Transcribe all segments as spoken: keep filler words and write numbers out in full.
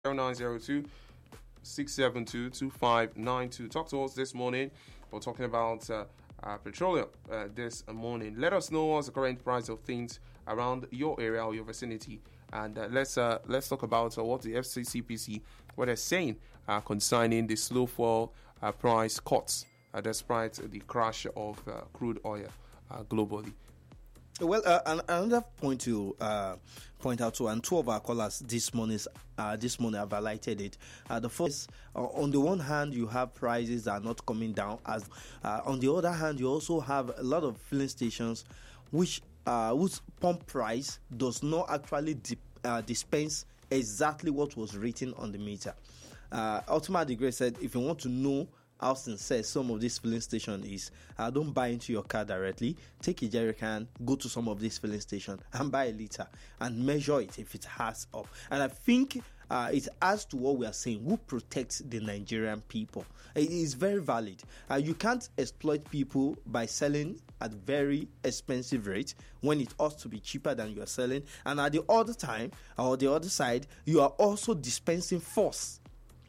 zero nine zero two six seven two two five nine two. Talk to us this morning. We're talking about uh, uh, petroleum uh, this morning. Let us know what's the current price of things around your area or your vicinity. And uh, let's uh, let's talk about uh, what the F C C P C, what they're saying uh, concerning the slow fall uh, price cuts uh, despite the crash of uh, crude oil uh, globally. Well, uh, an- another point to uh, point out to, and two of our callers this morning, uh, this morning have highlighted it. Uh, the first, uh, on the one hand, you have prices that are not coming down. As uh, on the other hand, you also have a lot of filling stations, which uh, whose pump price does not actually di- uh, dispense exactly what was written on the meter. Uh, Ultima De Grey said, if you want to know how sincere some of this filling station is, uh, don't buy into your car directly. Take a jerry can, go to some of these filling station and buy a liter and measure it if it has up. And I think uh, it adds to what we are saying. Who protects the Nigerian people? It is very valid. Uh, you can't exploit people by selling at very expensive rate when it ought to be cheaper than you are selling. And at the other time, or the other side, you are also dispensing false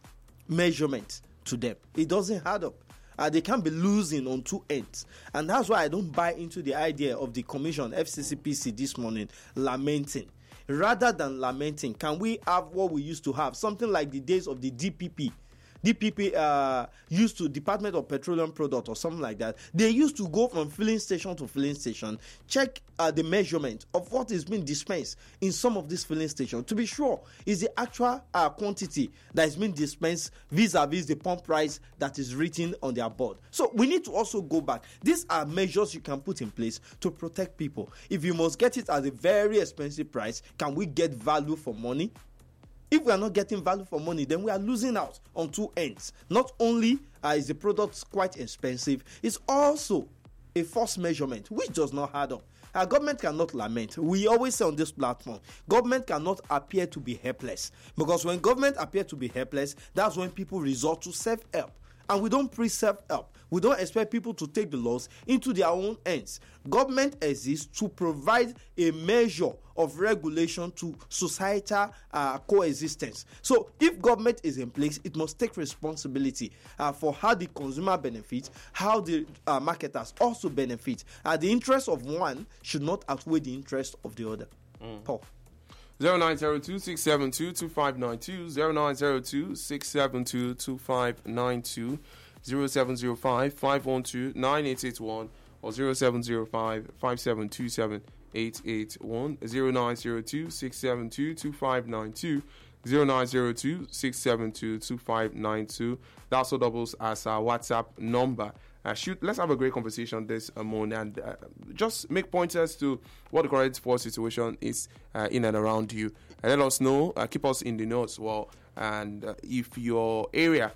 measurement to them. It doesn't add up. Uh, they can't be losing on two ends, and that's why I don't buy into the idea of the commission F C C P C this morning lamenting. Rather than lamenting, can we have what we used to have, something like the days of the D P P? D P P uh, used to, Department of Petroleum Product or something like that. They used to go from filling station to filling station, check uh, the measurement of what is being dispensed in some of these filling stations to be sure is the actual uh, quantity that is being dispensed vis-a-vis the pump price that is written on their board. So we need to also go back. These are measures you can put in place to protect people. If you must get it at a very expensive price, can we get value for money? If we are not getting value for money, then we are losing out on two ends. Not only uh, is the product quite expensive, it's also a false measurement, which does not add up. Our government cannot lament. We always say on this platform, government cannot appear to be helpless. Because when government appear to be helpless, that's when people resort to self-help. And we don't preach self-help. We don't expect people to take the laws into their own hands. Government exists to provide a measure of regulation to societal uh, coexistence. So if government is in place, it must take responsibility uh, for how the consumer benefits, how the uh, marketers also benefit. Uh, the interest of one should not outweigh the interest of the other. Mm. Paul. zero nine zero two six seven two two five nine two, zero nine zero two six seven two two five nine two, zero seven zero five five one two nine eight eight one or zero seven zero five five seven two seven eight eight one, zero nine zero two six seven two two five nine two, zero nine zero two six seven two two five nine two. That also doubles as our WhatsApp number. Uh, shoot, let's have a great conversation this uh, morning and uh, just make pointers to what the current force situation is uh, in and around you. And let us know, uh, keep us in the know as well. And uh, if your area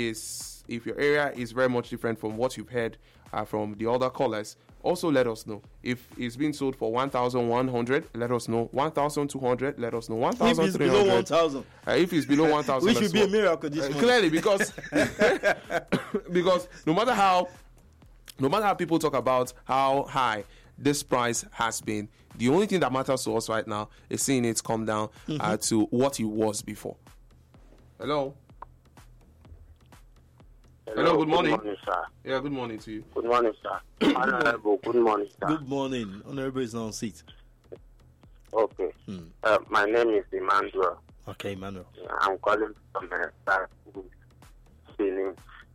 is if your area is very much different from what you've heard uh, from the other callers, also let us know. If it's being sold for one thousand one hundred, let us know. one thousand two hundred, let us know. one thousand three hundred. If it's below one thousand. Uh, if it's below one thousand. Which should be well. a miracle this uh, morning. Clearly, because, because no matter how, no matter how people talk about how high this price has been, the only thing that matters to us right now is seeing it come down mm-hmm. uh, to what it was before. Hello? Hello, Hello, good morning. Good morning, sir. Yeah, good morning to you. Good morning, sir. Honorable, good morning, sir. Good morning. Honorable is on seat. Okay. Hmm. Uh, my name is Emmanuel. Okay, Emmanuel. I'm calling from uh, Benin.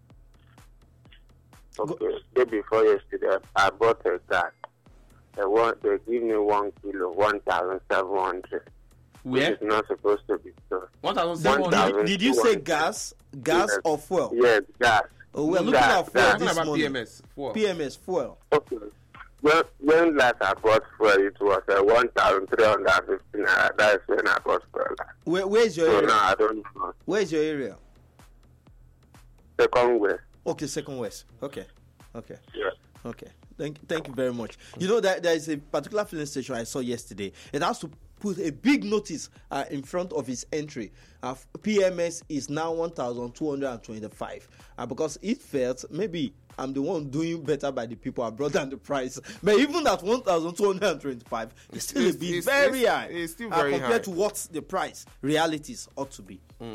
Okay. Day before yesterday, I bought a gas. They, want, they give me one kilo, one thousand seven hundred. Where? Which is not supposed to be so. one thousand seven hundred. Did, did you say gas? Gas yes. or fuel? Yes, gas. Oh, we're looking gas, at fuel gas. this about morning. P M S. Fuel. P M S, fuel. Okay. When, when last I bought fuel, it was uh, one thousand three hundred fifty naira. That is when I bought fuel. Where, where's your So area? now I don't know. Where's your area? Second West. Okay, Second West. Okay. Okay. Yeah. Okay. Thank, thank you very much. You know that there is a particular filling station I saw yesterday. It has to put a big notice uh, in front of his entry. Uh, P M S is now one thousand two hundred twenty-five uh, because it felt maybe I'm the one doing better by the people I brought down the price. But even at one thousand two hundred twenty-five, it's still it's, a bit it's, very it's, high it's still uh, very compared high. to what the price realities ought to be. Mm.